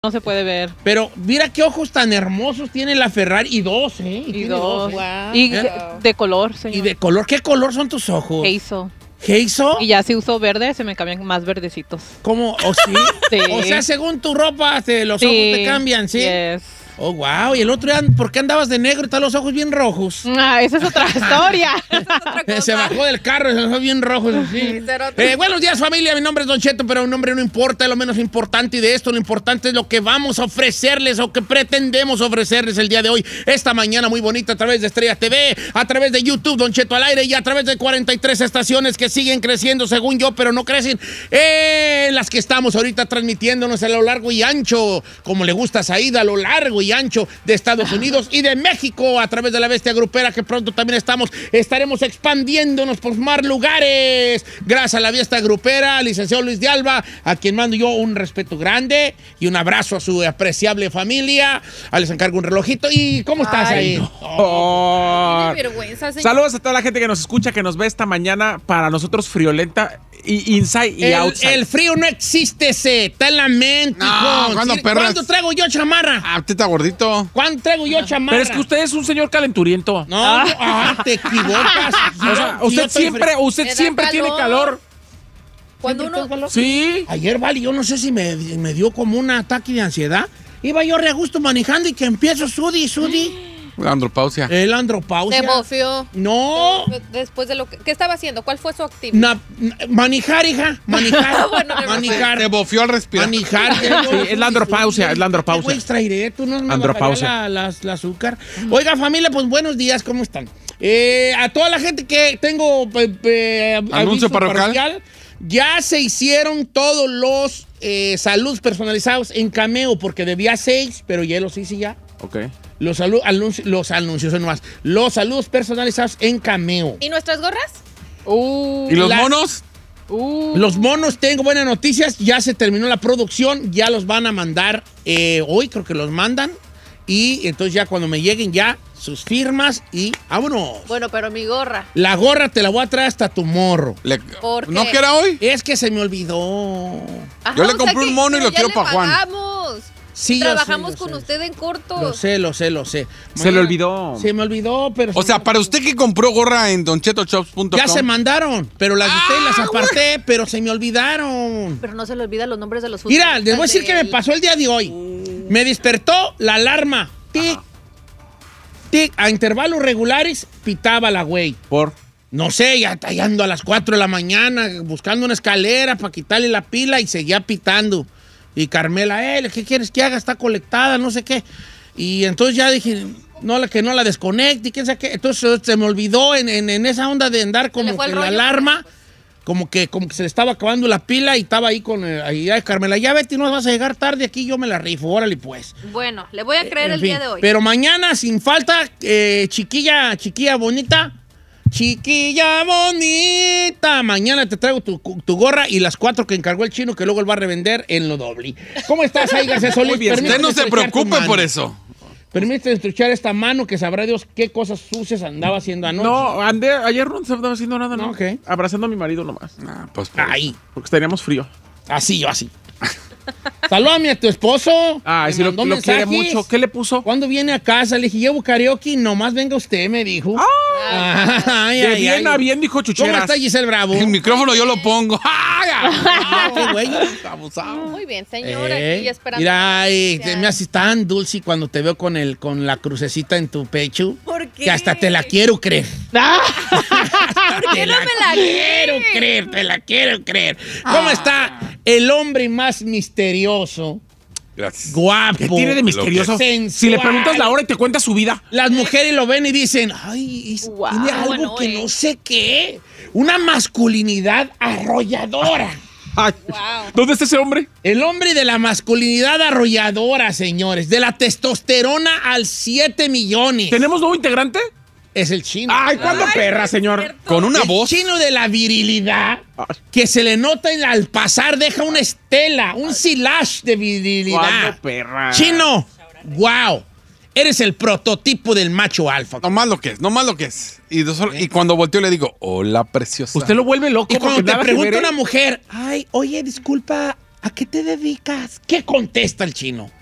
No se puede ver. Pero mira qué ojos tan hermosos tiene la Ferrari. Y dos, ¿eh? Y dos. Wow. Y de color, señor. ¿Y de color? ¿Qué color son tus ojos? Hazel. ¿Hazel? Y ya si uso verde, se me cambian más verdecitos. ¿Cómo? ¿O sí? Sí. O sea, según tu ropa, los ojos te cambian, ¿sí? Yes. Oh, wow. Y el otro día, ¿por qué andabas de negro y están los ojos bien rojos? Esa es otra historia. Se bajó del carro y se ojos bien rojos. Así. Buenos días, familia. Mi nombre es Don Cheto, pero un nombre no importa. Lo menos importante y de esto, lo importante es lo que vamos a ofrecerles o que pretendemos ofrecerles el día de hoy. Esta mañana muy bonita a través de Estrella TV, a través de YouTube, Don Cheto al aire y a través de 43 estaciones que siguen creciendo según yo, pero no crecen. Las que estamos ahorita transmitiéndonos a lo largo y ancho, como le gusta a Saída, a lo largo y ancho de Estados Unidos y de México a través de la Bestia Grupera, que pronto también estaremos expandiéndonos por más lugares. Gracias a la Bestia Grupera, al licenciado Luis de Alba, a quien mando yo un respeto grande y un abrazo a su apreciable familia. Les encargo un relojito. ¿Y cómo estás ahí? Qué vergüenza, señor. Saludos a toda la gente que nos escucha, que nos ve esta mañana. Para nosotros friolenta, y inside y outside. El frío no existe, está en la mente. No, ¿cuándo, perras? ¿Cuándo traigo yo chamarra? Usted está gordito. ¿Cuándo traigo yo chamarra? Pero es que usted es un señor calenturiento. No, te equivocas. O sea, usted siempre tiene calor. Cuando uno... Sí. Ayer, vale, yo no sé si me dio como un ataque de ansiedad. Iba yo re a gusto manejando y que empiezo sudi. La andropausia. El andropausia. Se bofió. No. Después de lo que... ¿Qué estaba haciendo? ¿Cuál fue su actividad? Manejar, hija. Manejar. Bueno, manejar. Se bofió al respirar. Manejar. Sí, es la andropausia, es la andropausia. Güey, extraeré, tú no me Andropausia. la azúcar. Oiga, familia, pues buenos días, ¿cómo están? A toda la gente que tengo anuncio parroquial. Ya se hicieron todos los saludos personalizados en Cameo, porque debía 6, pero ya los hice ya. Ok. Los anuncios son más. Los saludos personalizados en Cameo. ¿Y nuestras gorras? ¿Y los monos? Los monos, tengo buenas noticias. Ya se terminó la producción. Ya los van a mandar hoy, creo que los mandan. Y entonces ya cuando me lleguen ya sus firmas y vámonos. Bueno, pero mi gorra. La gorra te la voy a traer hasta tu morro. ¿Por qué? ¿No que era hoy? Es que se me olvidó. Ajá, Yo le compré un mono y lo quiero para Juan. Sí, Trabajamos yo con sé. usted en corto. Lo sé. Se le olvidó. Se me olvidó, pero... O sea, para usted que compró gorra en donchetochops.com. Ya se mandaron, pero las de ustedes las aparté, pero se me olvidaron. Pero no se le olvidan los nombres de los Mira, les voy a decir que me pasó el día de hoy. Me despertó la alarma. Tic, tic, a intervalos regulares pitaba la güey. ¿Por? No sé, ya ando a las 4 de la mañana buscando una escalera para quitarle la pila y seguía pitando. Y Carmela, ¿qué quieres que haga? Está colectada, no sé qué. Y entonces ya dije, que no la desconecte y quién sabe qué. Entonces se me olvidó en esa onda de andar como que la alarma, como que se le estaba acabando la pila y estaba ahí con Carmela. Ya vete, no vas a llegar tarde aquí, yo me la rifo, órale pues. Bueno, le voy a creer el día de hoy. Pero mañana, sin falta, chiquilla bonita. Chiquilla bonita, mañana te traigo tu gorra y las 4 que encargó el chino, que luego él va a revender en lo doble. ¿Cómo estás ahí, García Solís? Muy bien, usted no se preocupe por eso. Permíteme estruchar esta mano que sabrá Dios qué cosas sucias andaba haciendo anoche. No, ayer no estaba haciendo nada, ¿no? Ok. Abrazando a mi marido nomás. Pues, Ahí. Porque teníamos frío. Así, yo así. Salúdame a tu esposo. Ay, sí, lo quiere mucho. ¿Qué le puso? ¿Cuándo viene a casa? Le dije, llevo karaoke, nomás venga usted, me dijo. De bien a bien, dijo Chucheras. ¿Cómo está Giselle Bravo? el micrófono yo lo pongo. Qué güey. Abusado. Muy bien, señora, aquí esperando. Mira, me haces tan dulce cuando te veo con la crucecita en tu pecho. ¿Por qué? Que hasta te la quiero creer. ¿Por qué no me la Te la quiero creer. ¿Cómo está el hombre más misterioso? Gracias. Guapo. ¿Qué tiene de misterioso? Sensual. Si le preguntas la hora y te cuenta su vida. Las mujeres lo ven y dicen, ay, tiene algo bueno, que no sé qué. Una masculinidad arrolladora. Ay, Wow. ¿dónde está ese hombre? El hombre de la masculinidad arrolladora, señores. De la testosterona al 7 millones. ¿Tenemos nuevo integrante? Es el chino. Ay, ¿cuándo perra, señor? Con una El voz. chino de la virilidad que se le nota al pasar, deja una estela, un silage de virilidad. ¿Cuándo perra? Chino, wow. Eres el prototipo del macho alfa. No más lo que es. Y cuando volteo le digo, hola, preciosa. Usted lo vuelve loco. Y cuando porque te nada que pregunta ver, una mujer, ay, oye, disculpa, ¿A qué te dedicas? ¿Qué contesta el chino?